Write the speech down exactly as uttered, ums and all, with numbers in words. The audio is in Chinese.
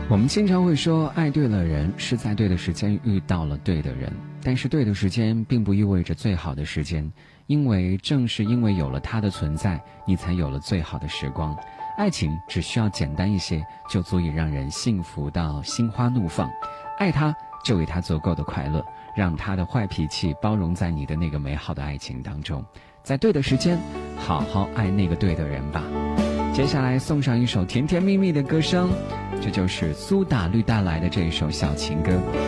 我们经常会说爱对了人是在对的时间遇到了对的人，但是对的时间并不意味着最好的时间，因为正是因为有了它的存在，你才有了最好的时光。爱情只需要简单一些，就足以让人幸福到心花怒放。爱他，就给他足够的快乐，让他的坏脾气包容在你的那个美好的爱情当中，在对的时间好好爱那个对的人吧。接下来送上一首甜甜蜜蜜的歌声，这就是苏打绿带来的这一首小情歌。